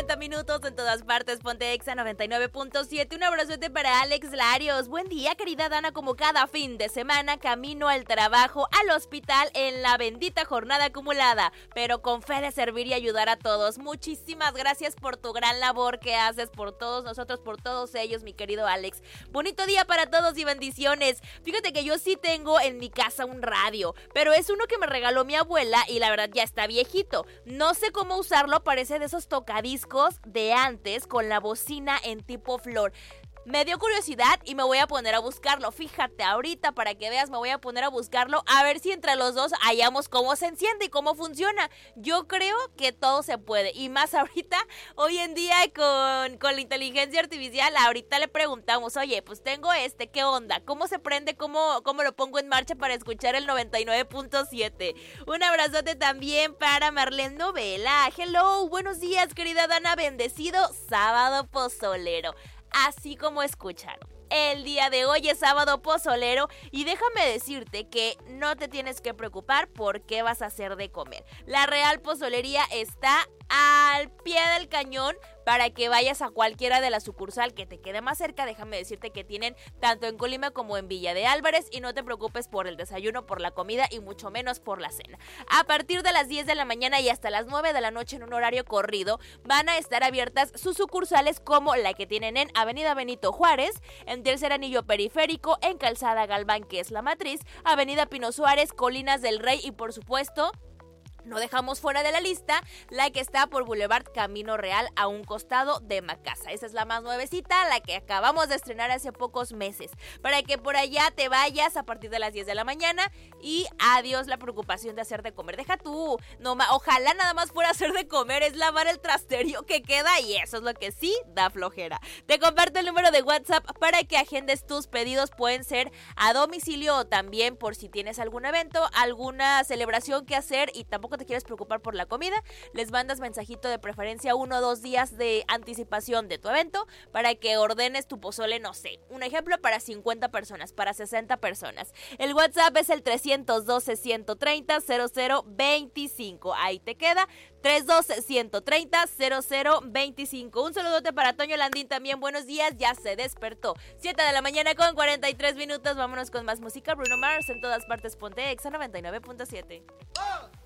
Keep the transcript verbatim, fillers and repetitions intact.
cuarenta minutos en todas partes. Ponte Exa noventa y nueve punto siete. Un abrazote para Alex Larios. Buen día, querida Dana, como cada fin de semana, camino al trabajo, al hospital, en la bendita jornada acumulada, pero con fe de servir y ayudar a todos. Muchísimas gracias por tu gran labor que haces por todos nosotros, por todos ellos, mi querido Alex. Bonito día para todos y bendiciones. Fíjate que yo sí tengo en mi casa un radio, pero es uno que me regaló mi abuela y la verdad ya está viejito. No sé cómo usarlo, parece de esos tocadiscos de antes con la bocina en tipo flor. Me dio curiosidad y me voy a poner a buscarlo. Fíjate, ahorita para que veas me voy a poner a buscarlo a ver si entre los dos hallamos cómo se enciende y cómo funciona. Yo creo que todo se puede y más ahorita, hoy en día con, con la inteligencia artificial, ahorita le preguntamos, oye, pues tengo este, ¿qué onda? ¿Cómo se prende? ¿Cómo, cómo lo pongo en marcha para escuchar el noventa y nueve punto siete? Un abrazote también para Marlene Novela. Hello, buenos días, querida Dana, bendecido sábado pozolero. Así como escucharon, el día de hoy es sábado pozolero y déjame decirte que no te tienes que preocupar por qué vas a hacer de comer. La Real Pozolería está al pie del cañón para que vayas a cualquiera de la sucursal que te quede más cerca. Déjame decirte que tienen tanto en Colima como en Villa de Álvarez y no te preocupes por el desayuno, por la comida y mucho menos por la cena. A partir de las diez de la mañana y hasta las nueve de la noche en un horario corrido van a estar abiertas sus sucursales como la que tienen en Avenida Benito Juárez, en Tercer Anillo Periférico, en Calzada Galván, que es la matriz, Avenida Pino Suárez, Colinas del Rey y por supuesto, no dejamos fuera de la lista la que está por Boulevard Camino Real a un costado de Macasa. Esa es la más nuevecita, la que acabamos de estrenar hace pocos meses. Para que por allá te vayas a partir de las diez de la mañana y adiós la preocupación de hacer de comer. Deja tú, no, ojalá nada más fuera hacer de comer, es lavar el trasterio que queda y eso es lo que sí da flojera. Te comparto el número de WhatsApp para que agendes tus pedidos. Pueden ser a domicilio o también por si tienes algún evento, alguna celebración que hacer y tampoco te quieres preocupar por la comida, les mandas mensajito de preferencia uno o dos días de anticipación de tu evento para que ordenes tu pozole, no sé, un ejemplo para cincuenta personas, para sesenta personas. El WhatsApp es el trescientos doce, ciento treinta, cero cero veinticinco. Ahí te queda, trescientos doce, ciento treinta, cero cero veinticinco. Un saludote para Toño Landín también, buenos días, ya se despertó. siete de la mañana con cuarenta y tres minutos, vámonos con más música. Bruno Mars en todas partes, ponte Exa noventa y nueve punto siete.